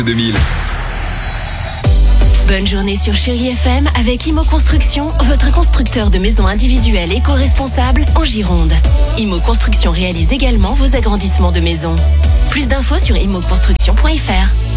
2000. Bonne journée sur Chérie FM avec Imo Construction, votre constructeur de maisons individuelles éco-responsables en Gironde. Imo Construction réalise également vos agrandissements de maisons. Plus d'infos sur imoconstruction.fr.